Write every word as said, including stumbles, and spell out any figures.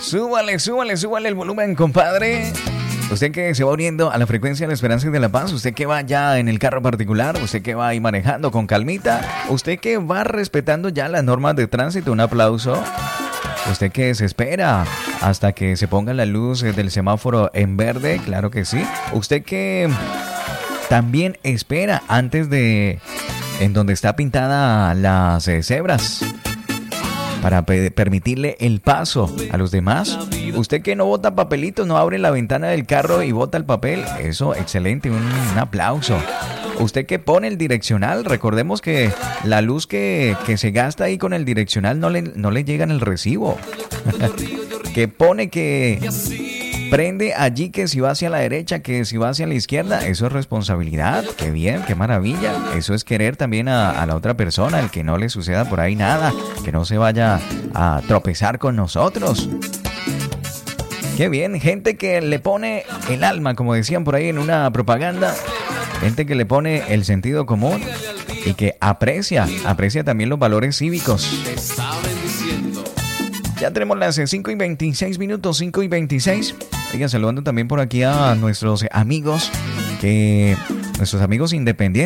Súbale, súbale, súbale el volumen, compadre. Usted que se va uniendo a la frecuencia de la esperanza y de la paz, usted que va ya en el carro particular, usted que va ahí manejando con calmita, usted que va respetando ya las normas de tránsito, un aplauso. Usted que se espera hasta que se ponga la luz del semáforo en verde, claro que sí. Usted que también espera antes de en donde está pintada las eh, cebras para pe- permitirle el paso a los demás. Usted que no bota papelitos, no abre la ventana del carro y bota el papel. Eso, excelente, un, un aplauso. Usted que pone el direccional, recordemos que la luz que, que se gasta ahí con el direccional no le, no le llega en el recibo. Que pone que prende allí que si va hacia la derecha, que si va hacia la izquierda, eso es responsabilidad. Qué bien, qué maravilla. Eso es querer también a, a la otra persona, el que no le suceda por ahí nada, que no se vaya a tropezar con nosotros. Qué bien, gente que le pone el alma, como decían por ahí en una propaganda. Gente que le pone el sentido común y que aprecia, aprecia también los valores cívicos. Ya tenemos las cinco y veintiséis minutos, cinco y veintiséis. Oigan, saludando también por aquí a nuestros amigos, que nuestros amigos independientes.